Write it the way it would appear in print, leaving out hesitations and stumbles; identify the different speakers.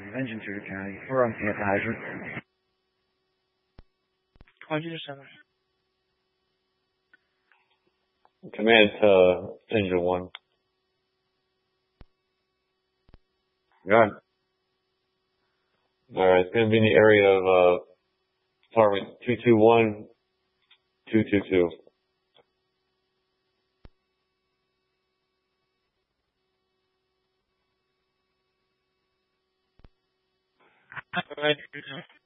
Speaker 1: Vengeance Sugar County. We're on anti-hydrant.
Speaker 2: Commander Center.
Speaker 3: Command to Engine 1. Alright. Alright, it's gonna be in the area of, apartment 221, 222.
Speaker 2: Commander.